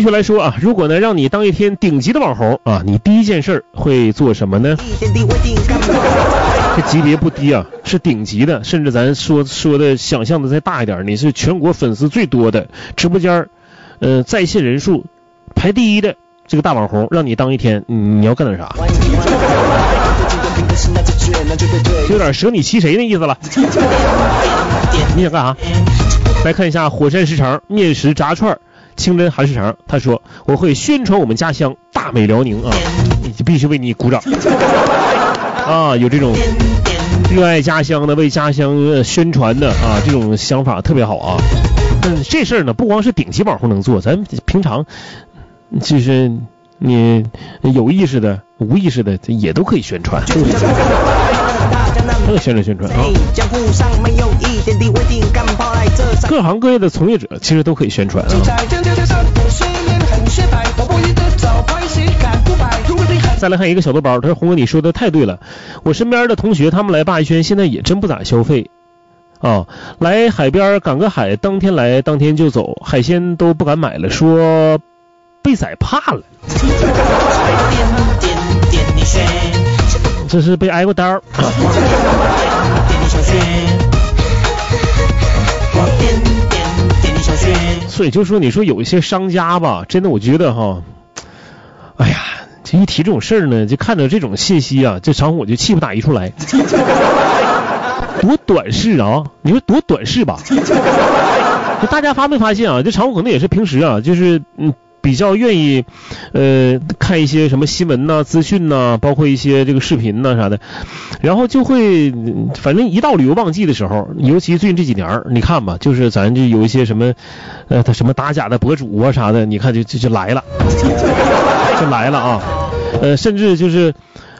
续来说啊，如果呢让你当一天顶级的网红啊，你第一件事会做什么呢？这级别不低啊，是顶级的，甚至咱说的想象的再大一点，你是全国粉丝最多的，直播间在线人数排第一的这个大网红，让你当一天，你要干点啥？有点舍你其谁的意思了。你想干啥？来看一下火山食肠面食炸串清真韩市场，他说我会宣传我们家乡大美辽宁啊，必须为你鼓掌啊！有这种热爱家乡的、为家乡宣传的啊，这种想法特别好啊。这事儿呢，不光是顶级网红能做，咱平常就是你有意识的、无意识的也都可以宣传，都可以宣传啊。各行各业的从业者其实都可以宣传啊。再来看一个小豆包，他说红哥你说的太对了，我身边的同学他们来鲅鱼圈现在也真不咋消费啊，来海边赶个海，当天来当天就走，海鲜都不敢买了，说被宰怕了。这是被挨过刀。所以就说你说有一些商家吧，真的我觉得哈，哎呀，这一提这种事儿呢，就看着这种信息啊，这场我就气不打一处来。多短视啊！你说多短视吧？大家发没发现啊？这场我可能也是平时啊，就是比较愿意看一些什么新闻呐、资讯呐，包括一些这个视频呐啥的，然后就会反正一到旅游旺季的时候，尤其最近这几年你看吧，就是咱就有一些什么他什么打假的博主啊啥的，你看就来了，就来了啊，甚至就是